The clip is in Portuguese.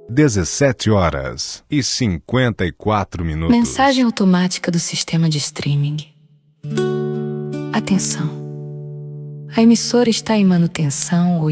17h54. Mensagem automática do sistema de streaming. Atenção. A emissora está em manutenção ou